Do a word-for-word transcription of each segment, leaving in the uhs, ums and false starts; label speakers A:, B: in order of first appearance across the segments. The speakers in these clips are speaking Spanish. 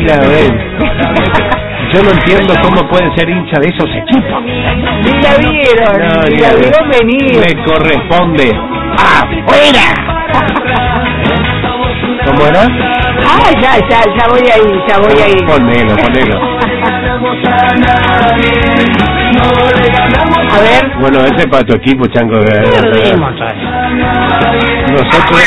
A: mira, ven. Yo no entiendo cómo pueden ser hinchas de esos equipos.
B: Ni la vieron,
A: No,
B: ni
A: ni
B: la
A: la
B: vieron venir.
A: Me corresponde afuera. ¿Cómo era?
B: Ah, ya, ya, ya voy ahí, ya voy ahí.
A: Ponelo, ponelo.
B: A ver.
A: Bueno, ese es para tu equipo, Chango. Nosotros...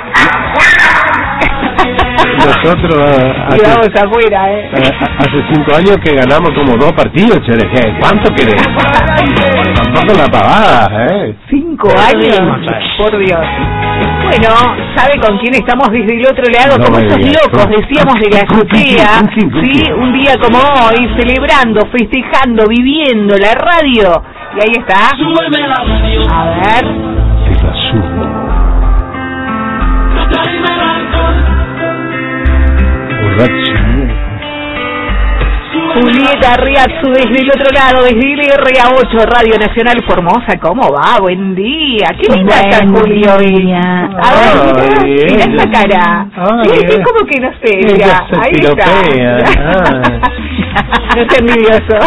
A: Nosotros hace,
B: vamos afuera, ¿eh?
A: hace cinco años que ganamos como dos partidos, Chere. ¿Cuánto querés? Tampoco la pavada, ¿eh?
B: Cinco años, por Dios. Bueno, ¿sabe con quién estamos desde el otro lado?
A: No
B: Como esos
A: digas.
B: locos, decíamos, de la azotea, ¿sí? Un día como hoy, celebrando, festejando, viviendo la radio. Y ahí está. A ver.
A: Te la subo.
B: Julieta Riazzu desde el otro lado, desde el R A ocho, Radio Nacional Formosa. ¿Cómo va? Buen día. Qué linda está Julio hoy. A ver, mira, mira esa cara.
A: Ay,
B: Sí, sí, como que no sé. Mira,
A: se
B: ahí
A: piropea.
B: está. No es envidioso.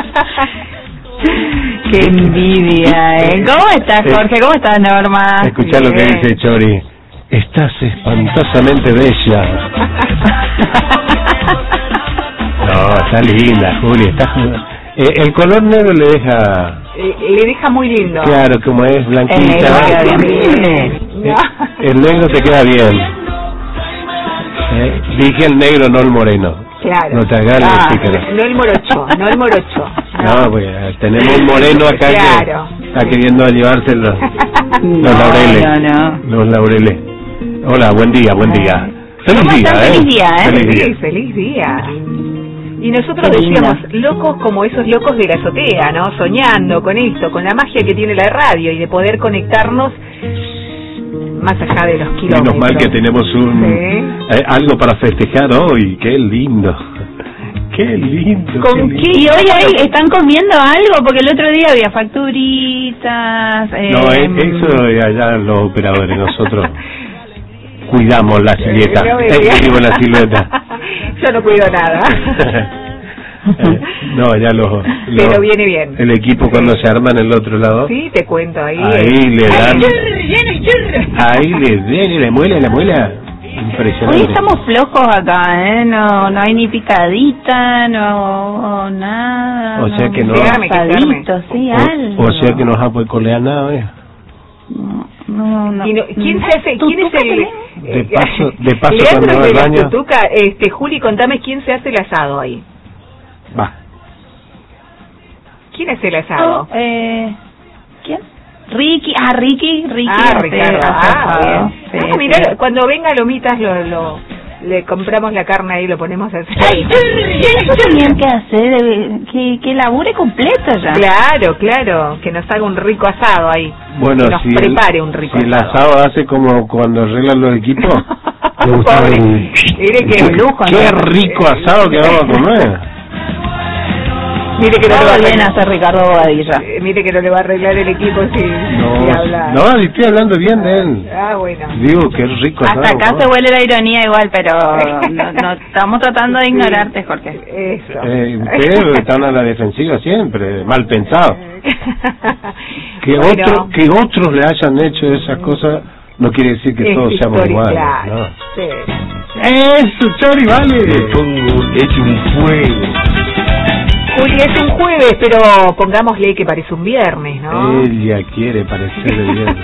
C: Qué envidia, ¿eh? ¿Cómo estás, Jorge? ¿Cómo estás, Norma?
A: Escuchá lo que dice Chori. Estás espantosamente bella. No, está linda, Juli. Está... Eh, el color negro le deja...
B: Eh, le deja muy lindo.
A: Claro, como es blanquita.
C: El negro queda bien.
A: Eh, el negro te queda bien. Eh, dije el negro, no el moreno.
B: Claro.
A: No te agarres,
B: ah,
A: pícaro.
B: No el morocho, no el morocho.
A: No, no pues tenemos un moreno acá
B: claro.
A: que está queriendo llevarse los, los
C: no,
A: laureles.
C: No, no.
A: Los laureles. Hola, buen día, buen día. Feliz día, ¿eh?
C: Feliz día, ¿eh?
A: Feliz día.
B: Sí, feliz día. Y nosotros
C: Qué
B: decíamos,
C: linda.
B: locos como esos locos de la azotea, ¿no? Soñando con esto, con la magia que tiene la radio y de poder conectarnos más allá de los kilómetros.
A: Menos mal que tenemos un
B: Sí.
A: eh, algo para festejar hoy. Qué lindo. Qué lindo.
B: ¿Con
A: qué
B: qué?
A: lindo.
C: Y hoy hay, están comiendo algo, porque el otro día había facturitas. Eh,
A: No, eh, eso ya, ya los operadores, nosotros cuidamos la silueta.
B: No me
A: Eh,
B: digas.
A: digo la silueta.
B: Yo no cuido nada.
A: Eh, no, ya los, los...
B: Pero viene bien.
A: El equipo cuando se arma en el otro lado.
B: Sí, te cuento ahí.
A: Ahí
B: eh.
A: le dan...
B: Ay,
A: Ahí le den, le muela, le muela. Impresionante.
C: Hoy estamos flojos acá, ¿eh? No, no hay ni picadita, no nada.
A: O sea que no-
B: Quedarme,
C: Pasadito, sí, algo.
A: O, o sea que no vas a poder colear nada, ¿eh?
C: No, no, no.
B: Y no, ¿Quién se hace? ¿Quién es el...?
A: De paso, de paso
B: Leandro
A: cuando va
B: de
A: al
B: la
A: baño.
B: Tutuca, este, Juli, contame quién se hace el asado ahí.
A: Va.
B: ¿Quién hace el asado?
C: Oh, eh, ¿Quién? Ricky, ah, Ricky, Ricky.
B: ah,
C: hace-
B: Ricardo.
C: hace
B: Ah,
C: asado.
B: bien.
C: Sí,
B: Ah, mirá,
C: sí.
B: cuando venga Lomitas lo, lo, le compramos la carne ahí y lo ponemos a hacer.
C: Ay, eso también que hacer, eh, que, que labure completo ya.
B: Claro, claro, que nos haga un rico asado ahí.
A: Bueno,
B: que nos
A: si
B: prepare
A: el,
B: un rico
A: si el
B: asado.
A: asado hace como cuando arreglan los equipos. me gusta
B: Pobre.
A: un-
B: Mire que
C: Un lujo,
A: Qué
C: ¿no?
A: rico asado que vamos a comer.
B: Mire que no le va a
C: Todo bien
B: arreglar,
C: hace Ricardo Bobadilla.
B: eh, mire que no le va a arreglar el equipo si,
A: No,
B: si habla.
A: no, estoy hablando bien de él.
B: Ah, bueno.
A: Digo, qué rico asado.
C: Hasta acá
A: ¿no?
C: se huele la ironía igual, pero no, no, estamos tratando de ignorarte, Jorge.
B: Eso.
A: Eh, ustedes están a la defensiva siempre, mal pensado. Que,
B: Bueno.
A: otro, que otros le hayan hecho esas cosas no quiere decir que
B: Es
A: todos seamos
B: historia,
A: iguales.
B: claro.
A: ¿no?
B: Sí.
A: Eso, Chori, vale.
D: Le pongo hecho un fuego.
B: Juli, es un jueves, pero pongámosle que parece un viernes, ¿no?
A: Ella quiere parecer de viernes.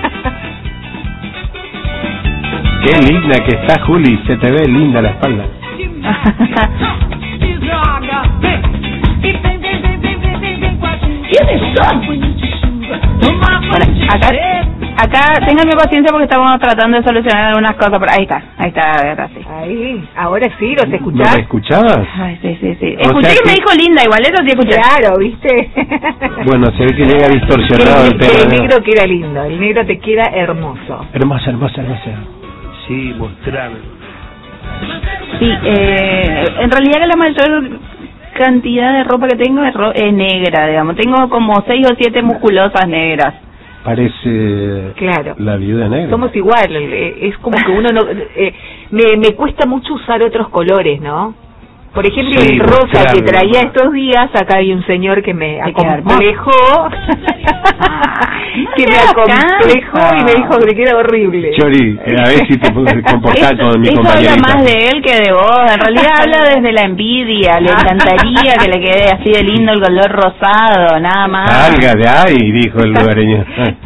A: Qué linda que está, Juli. Se te ve linda la espalda.
C: ¿Quiénes son? Bueno, acá, acá ténganme paciencia porque estamos tratando de solucionar algunas cosas, pero ahí está, ahí está, ahora sí.
B: Ahí, ahora sí, ¿los
A: ¿No
B: escuchás?
A: me escuchabas?
C: Ay, sí, sí, sí.
A: O
C: Escuché
A: sea
C: que me
A: que-
C: dijo linda, igual eso sí escuché.
B: Claro, ¿viste?
A: Bueno, se ve que llega
B: que,
A: distorsionado el
B: el, que el
A: tema. ¿no?
B: negro queda lindo, el negro te queda hermoso.
A: Hermosa, hermosa, hermosa.
D: Sí, mostrame.
C: Sí, eh, en realidad que la mayor cantidad de ropa que tengo es, ro es negra, digamos. Tengo como seis o siete musculosas negras.
A: Parece
B: Claro.
A: la viuda negra.
B: Somos igual, eh, es como que uno no... Eh, me, me cuesta mucho usar otros colores, ¿no? Por ejemplo,
A: Sí,
B: el rosa
A: claro.
B: que traía estos días, acá hay un señor que me acomplejó, que me acomplejó y me dijo que queda horrible.
A: Chori, eh, a ver si te puedes comportar
C: Eso,
A: con mi
C: eso
A: compañerita.
C: habla más de él que de vos. En realidad habla desde la envidia. Le encantaría que le quede así de lindo el color rosado, nada más.
A: Salga de ahí, dijo el lugareño.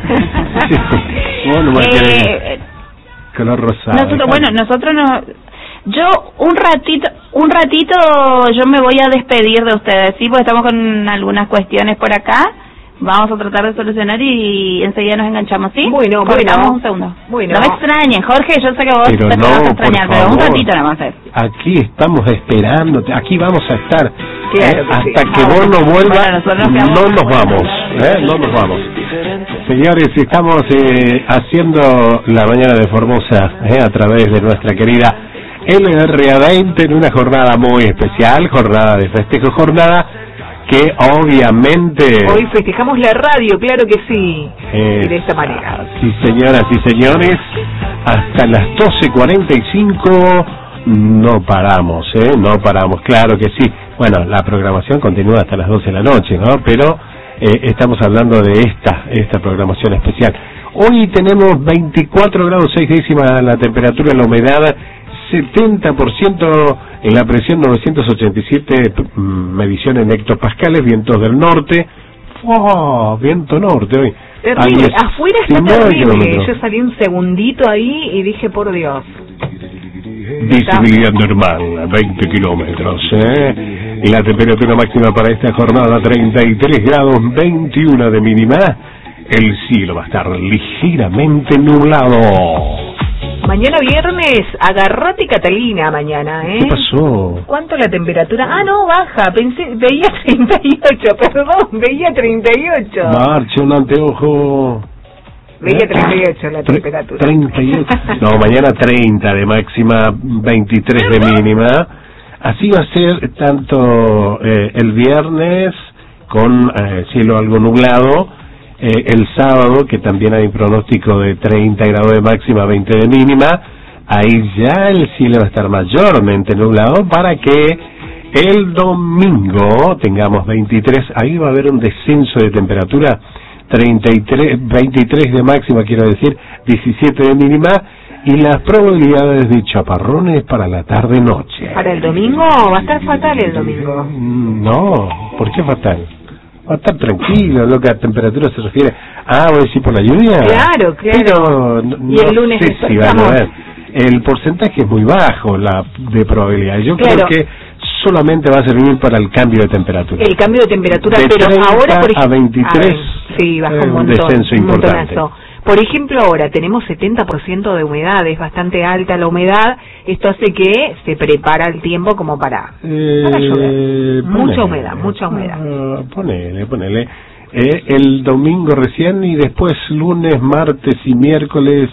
A: Bueno,
C: eh,
A: color rosado.
C: Nosotros, bueno, nosotros no... Yo un ratito, un ratito yo me voy a despedir de ustedes, sí, porque estamos con algunas cuestiones por acá. Vamos a tratar de solucionar y enseguida nos enganchamos, ¿sí?
B: Bueno,
C: Cortamos
B: bueno.
C: un segundo.
B: Bueno.
C: No me extrañen, Jorge, yo sé que vos
A: Pero
C: te
A: no,
C: vas a extrañar,
A: por
C: pero un
A: favor.
C: ratito nada más. ¿eh?
A: Aquí estamos esperándote, aquí vamos a estar.
B: Claro
A: ¿eh?
B: que
A: Hasta
B: sí.
A: que vos no vuelvas,
C: Bueno, nosotros
A: no
C: quedamos-
A: nos vamos, ¿eh? No nos vamos. Señores, estamos eh, haciendo la mañana de Formosa ¿eh? a través de nuestra querida L R A veinte en una jornada muy especial, jornada de festejo, jornada que obviamente...
B: Hoy festejamos la radio, claro que sí,
A: Eh,
B: y de esta manera.
A: Sí, señoras y señores, hasta las doce cuarenta y cinco no paramos, ¿eh? No paramos, claro que sí. Bueno, la programación continúa hasta las doce de la noche, ¿no? Pero eh, estamos hablando de esta, esta programación especial. Hoy tenemos veinticuatro grados seis décimas la temperatura, la humedad setenta por ciento, en la presión novecientos ochenta y siete medición en hectopascales, vientos del norte. ¡Oh! Viento norte hoy.
B: Terrible,
A: A
B: afuera está
A: diecinueve
B: terrible.
A: kilómetros.
B: Yo salí un segundito ahí y dije, por Dios.
A: Visibilidad normal, a veinte kilómetros, ¿eh? Y la temperatura máxima para esta jornada, treinta y tres grados, veintiuno de mínima. El cielo va a estar ligeramente nublado.
B: Mañana viernes, agarrate Catalina mañana, ¿eh?
A: ¿Qué pasó?
B: ¿Cuánto la temperatura? Ah, no, baja, pensé, veía treinta y ocho, perdón, veía treinta y ocho.
A: Marche un anteojo.
B: Veía treinta y ocho la
A: Tre-
B: temperatura.
A: treinta y ocho. No, mañana treinta de máxima, veintitrés de mínima. Así va a ser tanto eh, el viernes con eh, cielo algo nublado, eh, el sábado que también hay un pronóstico de treinta grados de máxima, veinte de mínima. Ahí ya el cielo va a estar mayormente nublado para que el domingo tengamos veintitrés. Ahí va a haber un descenso de temperatura, treinta y tres, veintitrés de máxima, quiero decir, diecisiete de mínima, y las probabilidades de chaparrones para la tarde-noche.
B: Para el domingo va a estar fatal el domingo.
A: No, ¿por qué fatal? Va a estar tranquilo, lo que a temperatura se refiere. Ah, ¿voy a decir por la lluvia?
B: Claro, claro.
A: Pero no,
B: Y el
A: no
B: lunes
A: sé si va a
B: estamos-
A: llover. El porcentaje es muy bajo la de probabilidad. Yo
B: Claro.
A: creo que solamente va a servir para el cambio de temperatura.
B: El cambio de temperatura,
A: De
B: pero
A: treinta
B: ahora por ej-
A: a veintitrés,
B: a ver, sí, baja
A: eh,
B: un
A: un
B: montón,
A: descenso
B: un
A: importante.
B: montonazo. Por ejemplo, ahora tenemos setenta por ciento de humedad, es bastante alta la humedad, esto hace que se prepara el tiempo como para, para llover.
A: Eh,
B: Mucha
A: ponele.
B: humedad, mucha humedad.
A: Ah, ponele, ponele. Eh, el domingo recién y después lunes, martes y miércoles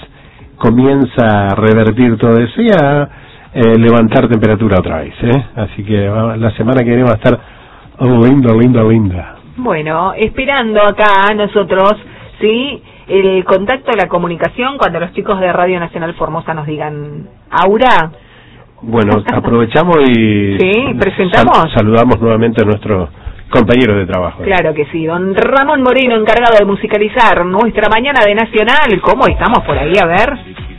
A: comienza a revertir todo eso y a eh, levantar temperatura otra vez, ¿eh? Así que va- la semana que viene va a estar oh, linda, linda, linda.
B: Bueno, esperando acá nosotros, ¿sí? El contacto, la comunicación, cuando los chicos de Radio Nacional Formosa nos digan, Aura,
A: Bueno, aprovechamos y
B: Sí, presentamos.
A: sal- saludamos nuevamente a nuestro compañero de trabajo.
B: claro que sí, don Ramón Moreno, encargado de musicalizar nuestra mañana de Nacional. ¿Cómo estamos por ahí? A ver.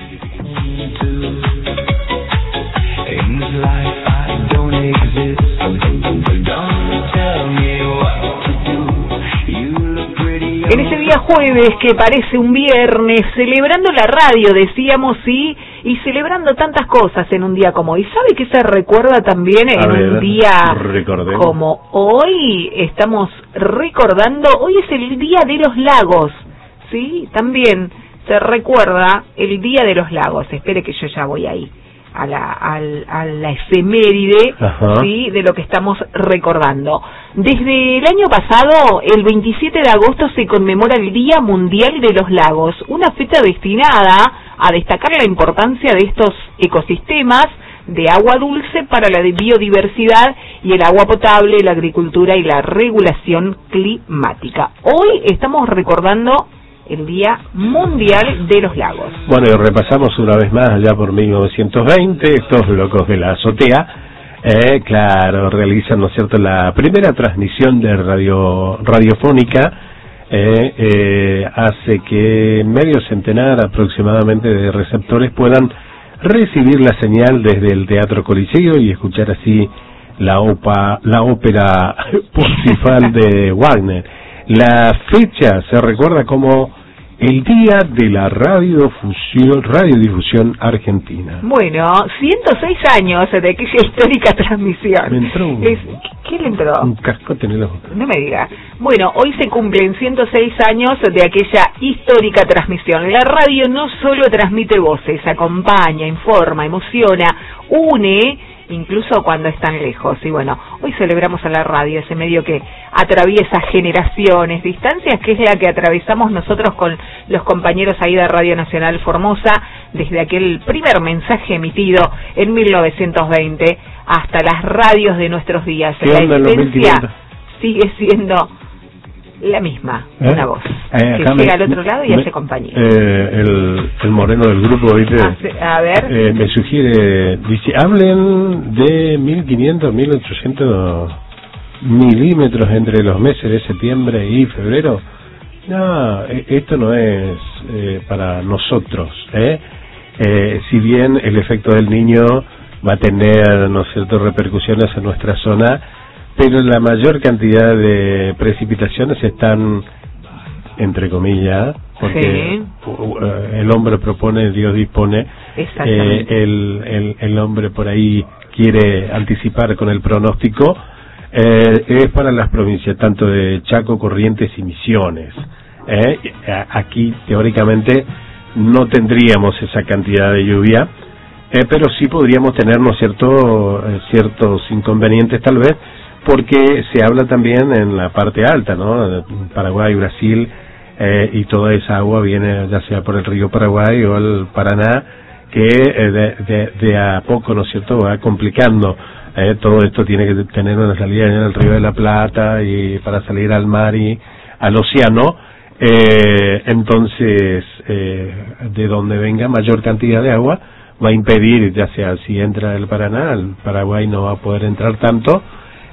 B: En ese día jueves que parece un viernes, celebrando la radio, decíamos, sí, y celebrando tantas cosas en un día como hoy. ¿Sabe qué se recuerda también en
A: A ver,
B: un día
A: recordemos.
B: como hoy? Estamos recordando, hoy es el Día de los Lagos, ¿sí? También se recuerda el Día de los Lagos. Espere que yo ya voy ahí, a la, al, a la efeméride,
A: Ajá.
B: ¿sí? De lo que estamos recordando. Desde el año pasado, el veintisiete de agosto, se conmemora el Día Mundial de los Lagos, una fecha destinada a destacar la importancia de estos ecosistemas de agua dulce para la biodiversidad y el agua potable, la agricultura y la regulación climática. Hoy estamos recordando el Día Mundial de los Lagos.
A: Bueno, y repasamos una vez más allá por mil novecientos veinte, estos locos de la azotea, Eh, claro, realizan, ¿no es cierto?, la primera transmisión de radio radiofónica, eh, eh, hace que medio centenar aproximadamente de receptores puedan recibir la señal desde el Teatro Coliseo y escuchar así la, opa, la ópera Parsifal de Wagner. La fecha se recuerda como el Día de la Radiofusión, Radiodifusión Argentina.
B: Bueno, ciento seis años de aquella histórica transmisión.
A: Me entró un,
B: es, ¿Qué le entró?
A: Un cascote en el ojo.
B: No me diga. Bueno, hoy se cumplen ciento seis años de aquella histórica transmisión. La radio no solo transmite voces, acompaña, informa, emociona, une, incluso cuando están lejos. Y bueno, hoy celebramos a la radio, ese medio que atraviesa generaciones, distancias, que es la que atravesamos nosotros con los compañeros ahí de Radio Nacional Formosa, desde aquel primer mensaje emitido en mil novecientos veinte hasta las radios de nuestros días. La esencia sigue siendo la misma, ¿Eh? una voz
A: eh,
B: que llega
A: me,
B: al otro lado y
A: me,
B: hace compañía.
A: Eh, el, el moreno del grupo, ¿viste?
B: Hace, a ver.
A: Eh, me sugiere, dice, hablen de mil quinientos, mil ochocientos milímetros entre los meses de septiembre y febrero. No, esto no es eh, para nosotros, ¿eh? Eh, si bien el efecto del niño va a tener, ¿no es cierto?, repercusiones en nuestra zona, pero la mayor cantidad de precipitaciones están, entre comillas, porque sí. el hombre propone, Dios dispone, eh, el, el, el hombre por ahí quiere anticipar con el pronóstico, eh, es para las provincias tanto de Chaco, Corrientes y Misiones. Eh, aquí teóricamente no tendríamos esa cantidad de lluvia, eh, pero sí podríamos tener, ¿no es cierto?, eh, ciertos inconvenientes tal vez, porque se habla también en la parte alta, ¿no? Paraguay, Brasil, eh, y toda esa agua viene ya sea por el río Paraguay o el Paraná, que eh, de, de, de a poco, ¿no es cierto?, va complicando. Eh, todo esto tiene que tener una salida en el río de la Plata y para salir al mar y al océano. Eh, entonces, eh, de donde venga mayor cantidad de agua va a impedir, ya sea si entra el Paraná, el Paraguay no va a poder entrar tanto,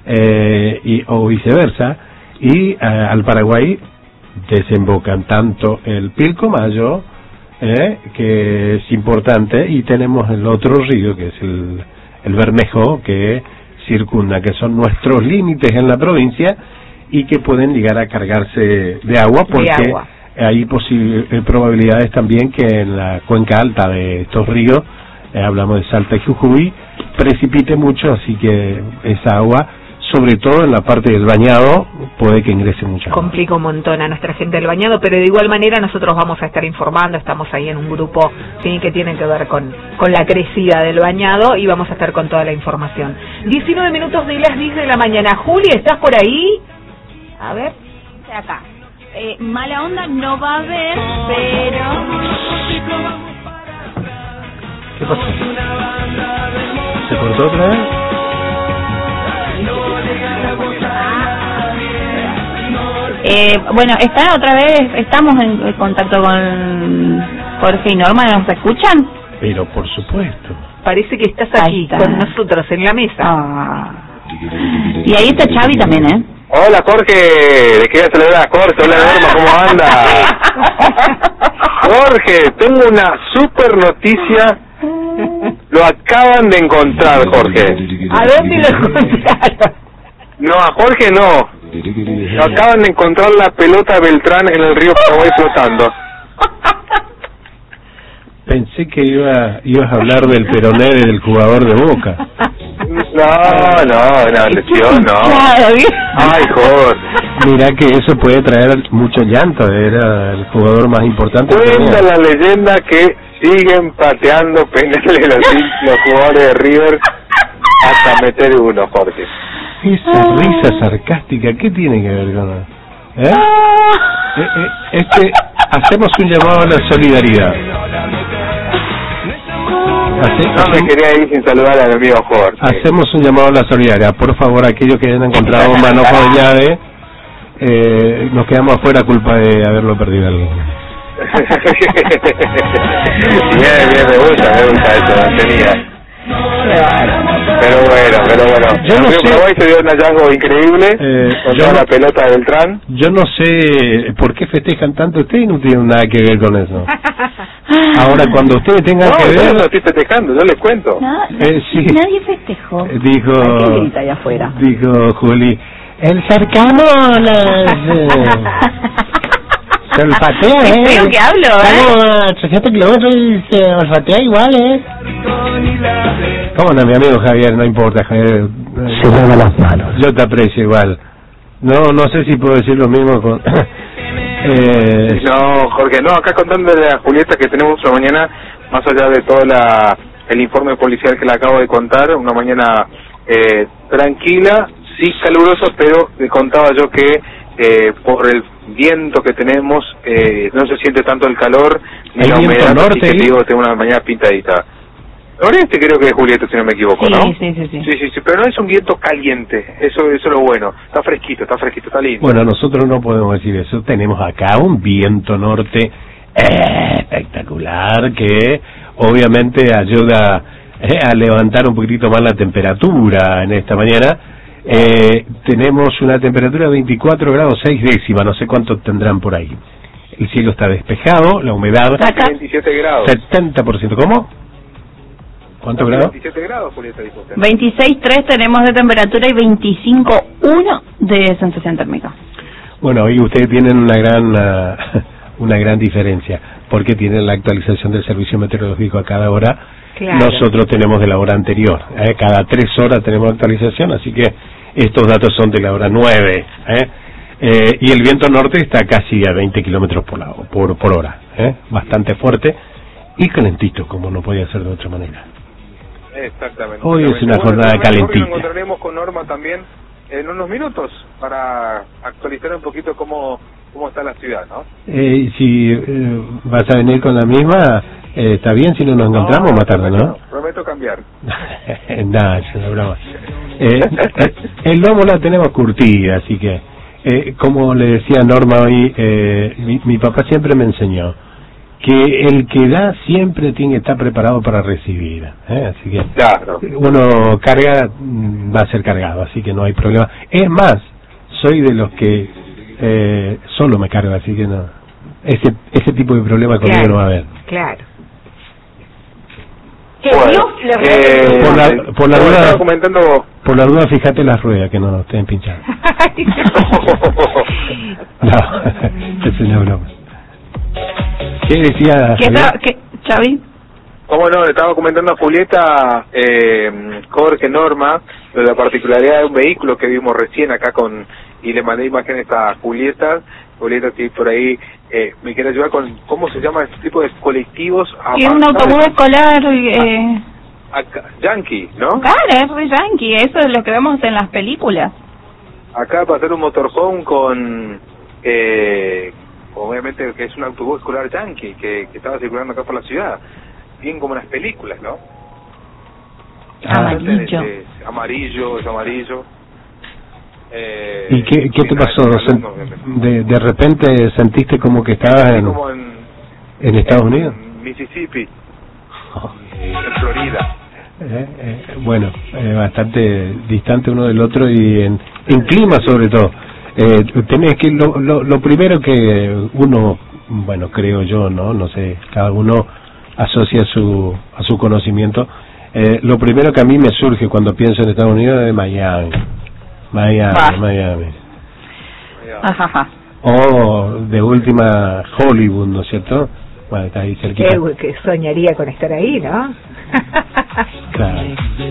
A: eh, y, o viceversa, y eh, al Paraguay desembocan tanto el Pilcomayo, eh, que es importante, y tenemos el otro río, que es el, el Bermejo, que circunda, que son nuestros límites en la provincia, y que pueden llegar a cargarse de agua, porque de agua. hay posible, probabilidades también que en la cuenca alta de estos ríos, eh, hablamos de Salta y Jujuy, precipite mucho, así que esa agua, sobre todo en la parte del bañado, puede que ingrese mucho.
B: Complica un montón a nuestra gente del bañado, pero de igual manera nosotros vamos a estar informando, estamos ahí en un grupo, sí, que tiene que ver con, con la crecida del bañado, y vamos a estar con toda la información. diecinueve minutos de las diez de la mañana. Juli, ¿estás por ahí? A ver.
C: Acá. Eh, mala onda no va a haber, pero...
A: ¿Qué pasó? ¿Se cortó otra vez?
C: Eh, bueno, está otra vez, estamos en contacto con Jorge y Norma, ¿nos escuchan?
A: Pero por supuesto.
B: Parece que estás aquí está. con nosotros en la mesa.
C: Ah. Y ahí está Xavi también, ¿eh?
E: Hola Jorge, le quería saludar a Jorge, hola Norma, ¿cómo anda? Jorge, tengo una super noticia, lo acaban de encontrar, Jorge.
B: ¿A dónde lo encontraron?
E: No, a Jorge no, lo acaban de encontrar la pelota Beltrán en el río Paraguay flotando.
A: Pensé que iba, ibas a hablar del peroné del jugador de Boca.
E: No, no, una lesión, no. Ay, Jorge.
A: Mira que eso puede traer mucho llanto, era el jugador más importante.
E: Cuenta la leyenda que siguen pateando penales los, los jugadores de River hasta meter uno, Jorge.
A: Esa risa sarcástica, ¿qué tiene que ver con eso? ¿Eh? eh, eh este, hacemos un llamado a la solidaridad.
E: Hace, no me quería ir sin saludar a mi amigo Jorge.
A: Hacemos un llamado a la solidaridad. Por favor, aquellos que hayan encontrado un manojo de llave, eh, nos quedamos afuera a culpa de haberlo perdido alguien.
E: Bien, bien, me gusta, me gusta eso, tenía. Pero bueno, pero bueno.
A: Yo
E: en
A: no
E: Río
A: sé.
E: Paraguay se dio un hallazgo increíble
A: Eh,
E: con
A: yo
E: toda
A: no-
E: la pelota de Beltrán.
A: Yo no sé por qué festejan tanto ustedes y no tienen nada que ver con eso. Ahora, cuando ustedes tengan
E: No,
A: que
E: yo
A: ver...
E: no estoy festejando, yo les cuento.
C: No,
A: Eh, sí.
C: nadie festejó.
A: Eh, Dijo...
C: ¿Quién grita allá afuera?
A: Dijo Juli, el cercano las... eh, se olfatea,
C: Qué
A: ¿eh?
C: feo que hablo, ¿eh?
A: Estamos a trescientos kilómetros y se olfatea igual, ¿eh? ¿Cómo no, mi amigo Javier? No importa, Javier.
F: Se lava las manos.
A: Yo te aprecio igual. No, no sé si puedo decir lo mismo con... eh,
E: No, Jorge, no, acá contándole a Julieta que tenemos una mañana, más allá de todo la, el informe policial que le acabo de contar, una mañana eh, tranquila, sí calurosa, pero le contaba yo que eh, por el viento que tenemos eh, no se siente tanto el calor ni
A: ¿Hay
E: la
A: viento
E: humedad,
A: norte
E: así que
A: ahí?
E: digo, tengo una mañana pintadita. Noreste creo que es Julieta, si no me equivoco,
C: Sí,
E: ¿no?
C: sí, sí, sí.
E: Sí, sí, sí, pero no es un viento caliente, eso, eso es lo bueno, está fresquito, está fresquito, está lindo.
A: bueno, nosotros no podemos decir eso. Tenemos acá un viento norte espectacular que obviamente ayuda eh, a levantar un poquitito más la temperatura en esta mañana. Eh, tenemos una temperatura de veinticuatro grados seis décimas, no sé cuánto tendrán por ahí. El cielo está despejado, la humedad
C: Acá.
E: veintisiete grados.
A: setenta por ciento. ¿Cómo? ¿Cuánto grado?
E: veintisiete grados, Julieta, dijo usted.
C: veintiséis punto tres tenemos de temperatura y veinticinco punto uno de sensación térmica.
A: Bueno, hoy ustedes tienen una gran uh, una gran diferencia, porque tienen la actualización del servicio meteorológico a cada hora.
B: Claro.
A: Nosotros tenemos de la hora anterior, ¿eh? Cada tres horas tenemos actualización, así que estos datos son de la hora nueve, ¿eh? Eh, y el viento norte está casi a veinte kilómetros por, la, por, por hora, ¿eh? Bastante fuerte y calentito, como no podía ser de otra manera.
E: Exactamente.
A: Hoy es una
E: Bueno,
A: jornada
E: seguramente, Jorge,
A: calentita.
E: Nos encontraremos con Norma también en unos minutos para actualizar un poquito cómo cómo está la ciudad, ¿no?
A: Eh, si eh, vas a venir con la misma, eh, está bien si no nos encontramos más tarde, ¿no?
E: Prometo cambiar.
A: Nada, es una broma. Eh, el lomo la tenemos curtida, así que, eh, como le decía Norma hoy, eh, mi, mi papá siempre me enseñó que el que da siempre tiene que estar preparado para recibir, ¿eh? Así que
E: Claro.
A: uno carga, mm, va a ser cargado, así que no hay problema. Es más, soy de los que eh, solo me cargo, así que no, ese ese tipo de problema conmigo
B: Claro.
A: no va a haber.
B: Claro.
E: Bueno, eh,
A: Por la- por la
E: como
A: duda-
E: estaba comentando...
A: Por la duda, fíjate las ruedas que no estén pinchadas. No, es una broma. ¿Qué decía
C: ¿Qué
A: Javier?
C: está, qué, Xavi?
E: ¿Cómo no? Le estaba comentando a Julieta, eh, Jorge, Norma, de la particularidad de un vehículo que vimos recién acá con, y le mandé imágenes a Julieta. Julieta, si por ahí eh, me quiere ayudar con cómo se llama este tipo de colectivos.
C: Que es un autobús escolar, eh,
E: Acá, Yankee, ¿no?
C: claro, es re yankee, eso es lo que vemos en las películas.
E: Acá va a ser un motorhome con, eh, obviamente que es un autobús escolar Yankee que, que estaba circulando acá por la ciudad, bien como en las películas, ¿no?
C: Amarillo.
E: Es, es amarillo, es amarillo. Eh,
A: ¿Y qué, qué te
E: sin
A: pasó?
E: nada,
A: Sen-
E: no, obviamente.
A: De, de repente sentiste como que estabas
E: Así
A: en,
E: como en,
A: en Estados
E: en
A: Unidos.
E: Mississippi, en Florida.
A: Eh, eh, bueno, eh, bastante distante uno del otro y en, en clima sobre todo. Eh, tenés que lo, lo, lo primero que uno, bueno, creo yo, no, no sé, cada uno asocia su a su conocimiento. Eh, lo primero que a mí me surge cuando pienso en Estados Unidos es Miami, Miami,
C: Va.
A: Miami.
C: Ajaja.
A: O de última Hollywood, ¿no es cierto? Bueno, está ahí cerquita.
B: Eh, que soñaría con estar ahí, ¿no?
A: Claro.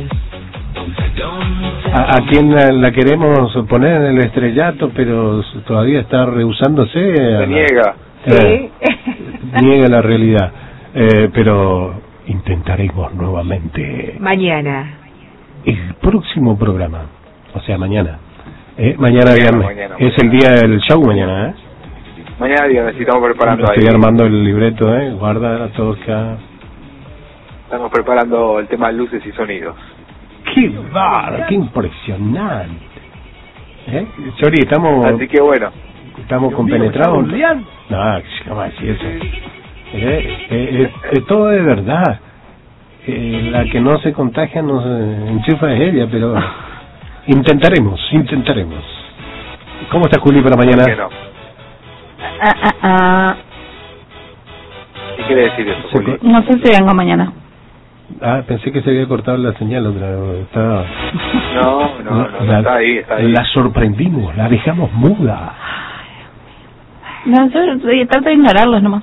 A: ¿A, a quién la, la queremos poner en el estrellato, pero todavía está rehusándose? a la-
E: Se niega.
A: Eh, niega la realidad. Eh, pero intentaremos nuevamente
B: Mañana.
A: el próximo programa, o sea, mañana. Eh, mañana
E: Mañana,
A: viernes.
E: mañana,
A: es el
E: mañana.
A: día del show mañana, ¿eh?
E: Mañana día necesitamos preparando ahí.
A: Estoy armando el libreto, ¿eh? Guarda la toca.
E: Estamos preparando el tema de luces y sonidos.
A: ¡Qué bárbaro! ¡Qué impresionante! ¿Eh? Chori, estamos...
E: Así que bueno.
A: Estamos compenetrados. No, ¿cómo decir eso? Eh, eh, eh, eh, todo de verdad. que la que no se contagia no se enchufa es ella, pero intentaremos, intentaremos. ¿Cómo está Juli para mañana?
E: ¿Por qué no?
C: Ah, ah, ah.
E: ¿Qué quiere decir eso,
A: Se
E: Juli?
C: No sé si vengo mañana.
A: Ah, pensé que se había cortado la señal otra vez. Estaba...
E: No, no, no,
A: la,
E: está ahí, está ahí.
A: La sorprendimos, la dejamos muda.
C: No, yo yo trato de ignorarlos nomás.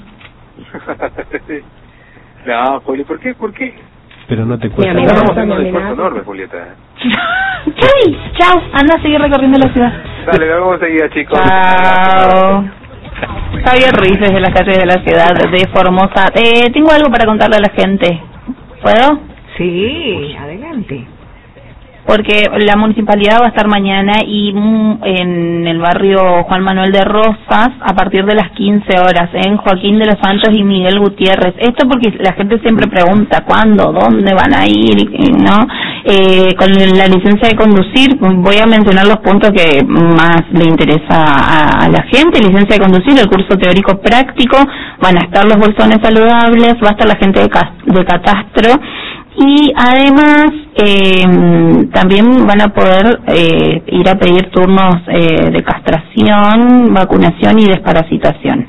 E: No, Juli, ¿por qué? ¿Por qué?
A: Pero no te cuesta
E: Estamos
A: nada.
E: haciendo un esfuerzo enorme, Julieta.
C: ¡Chau! ¡Chau! Anda a seguir recorriendo la ciudad.
E: Dale, nos vemos enseguida, chicos.
C: Chao. Javier Ruiz desde las calles de la ciudad de Formosa. Eh, tengo algo para contarle a la gente. ¿Puedo?
B: Sí, adelante.
C: Porque la municipalidad va a estar mañana y mm, en el barrio Juan Manuel de Rosas a partir de las quince horas en Joaquín de los Santos y Miguel Gutiérrez. Esto porque la gente siempre pregunta cuándo, dónde van a ir, ¿no? Eh, con la licencia de conducir, voy a mencionar los puntos que más le interesa a, a la gente. Licencia de conducir, el curso teórico práctico, van a estar los bolsones saludables, va a estar la gente de, cas de catastro. Y además eh, también van a poder eh, ir a pedir turnos eh, de castración, vacunación y desparasitación.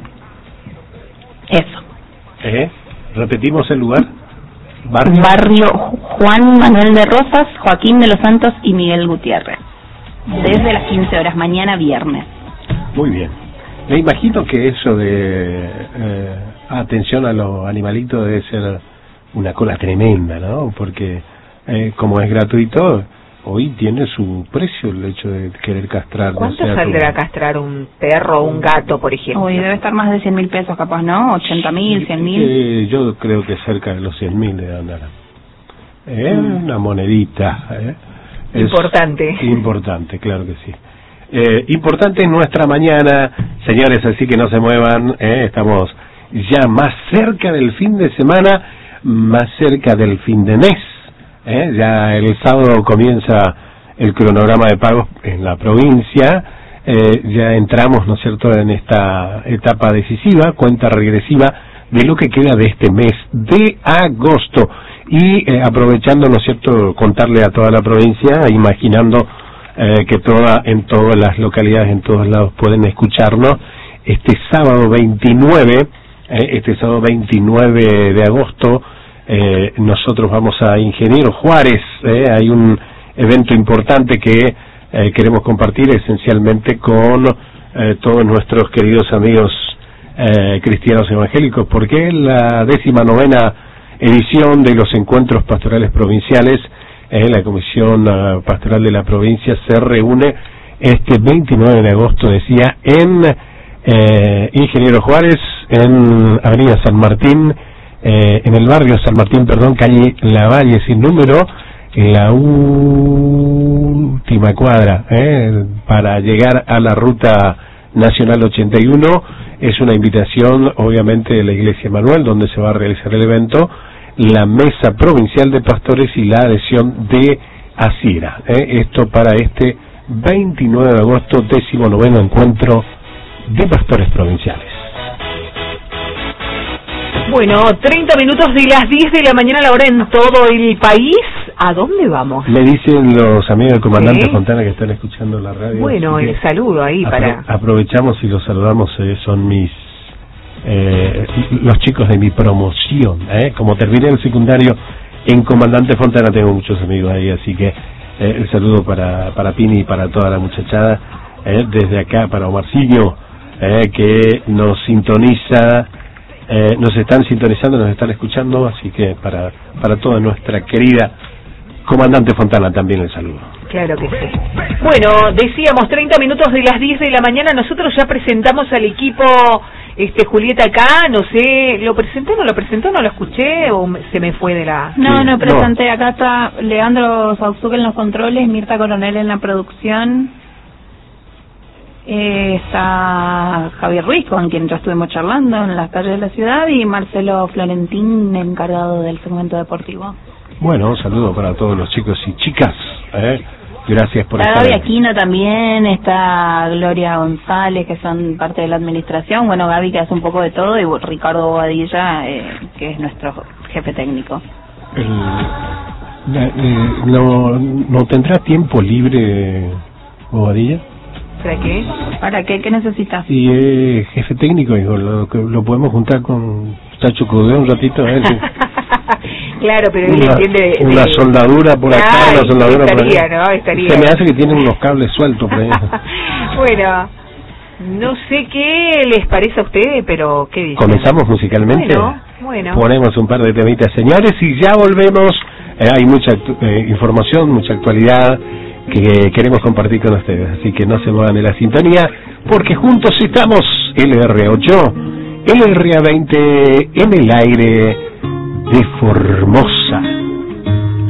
C: Eso.
A: ¿Eh? ¿Repetimos el lugar? Barrio.
C: Barrio Juan Manuel de Rosas, Joaquín de los Santos y Miguel Gutiérrez. Desde las quince horas, mañana viernes.
A: Muy bien. Me imagino que eso de eh, atención a los animalitos debe ser una cola tremenda, ¿no? Porque eh, como es gratuito, hoy tiene su precio el hecho de querer castrar.
B: ¿Cuánto
A: no sé,
B: saldrá
A: tu...
B: castrar un perro o un gato, por ejemplo?
C: Hoy debe estar más de cien mil pesos capaz, ¿no? ochenta mil, cien mil.
A: Eh, yo creo que cerca de los cien mil de andar. Eh, mm. Una monedita. Eh. Es
B: importante.
A: Importante, claro que sí. Eh, importante es nuestra mañana, señores, así que no se muevan. Eh, estamos ya más cerca del fin de semana, más cerca del fin de mes. ¿eh? Ya el sábado comienza el cronograma de pagos en la provincia. Eh, ya entramos, ¿no es cierto?, en esta etapa decisiva, cuenta regresiva de lo que queda de este mes de agosto. Y eh, aprovechando, ¿no es cierto?, contarle a toda la provincia, imaginando eh, que toda en todas las localidades, en todos lados pueden escucharnos, este sábado veintinueve, eh, este sábado veintinueve de agosto, Eh, nosotros vamos a Ingeniero Juárez. Eh, hay un evento importante que eh, queremos compartir esencialmente con eh, todos nuestros queridos amigos eh, cristianos evangélicos, porque la décima novena edición de los encuentros pastorales provinciales, eh, la Comisión uh, Pastoral de la provincia se reúne este veintinueve de agosto, decía, en eh, Ingeniero Juárez, en Avenida San Martín, Eh, en el barrio San Martín, perdón, calle Lavalle sin número, la última cuadra, eh, para llegar a la ruta nacional ochenta y uno. Es una invitación, obviamente, de la Iglesia Manuel, donde se va a realizar el evento, la Mesa Provincial de Pastores y la adhesión de Asira. Eh, esto para este veintinueve de agosto, décimo noveno encuentro de pastores provinciales.
B: Bueno, treinta minutos de las diez de la mañana, la hora en todo el país. ¿A dónde vamos?
A: Me dicen los amigos del comandante
B: ¿Sí?
A: Fontana que están escuchando la radio.
B: Bueno, el saludo ahí
A: apro
B: para...
A: Aprovechamos y los saludamos, eh, son mis... Eh, los chicos de mi promoción. Eh. Como terminé el secundario en Comandante Fontana, tengo muchos amigos ahí, así que eh, el saludo para, para Pini y para toda la muchachada. Eh, desde acá para Omarciño, eh, que nos sintoniza... Eh, nos están sintonizando, nos están escuchando, así que para para toda nuestra querida Comandante Fontana también el saludo.
B: Claro que sí. Bueno, decíamos treinta minutos de las diez de la mañana, nosotros ya presentamos al equipo, este Julieta acá, no sé, ¿lo presenté o no lo presenté, no lo escuché o se me fue de la...?
C: No,
A: sí,
C: no presenté, no. Acá está Leandro Sauzuc en los controles, Mirta Coronel en la producción. Eh, está Javier Ruiz, con quien ya estuvimos charlando en las calles de la ciudad, y Marcelo Florentín, encargado del segmento deportivo.
A: Bueno, un saludo para todos los chicos y chicas. ¿eh? Gracias por
C: está
A: estar.
C: Gaby Aquino también, está Gloria González, que son parte de la administración. Bueno, Gaby, que hace un poco de todo, y Ricardo Bobadilla, eh, que es nuestro jefe técnico.
A: El, la, eh, no, ¿No tendrá tiempo libre, Bobadilla?
B: ¿Para qué?
C: ¿Para qué? ¿Qué necesitas?
A: Y eh, jefe técnico, digo, lo, lo podemos juntar con Tacho Cudé un ratito, a ver si...
B: Claro, pero él
A: una,
B: entiende de,
A: una
B: de...
A: soldadura por acá,
B: Ay,
A: una soldadura
B: estaría,
A: por allá.
B: ¿no? Estaría.
A: Se me hace que tiene unos cables sueltos por ahí.
B: Bueno, no sé qué les parece a ustedes, pero ¿qué dicen?
A: ¿Comenzamos musicalmente?
B: Bueno, bueno.
A: Ponemos un par de temitas, señores, y ya volvemos. Eh, hay mucha eh, información, mucha actualidad que queremos compartir con ustedes, así que no se muevan de la sintonía, porque juntos estamos L R ocho, L R A veinte en el aire de Formosa.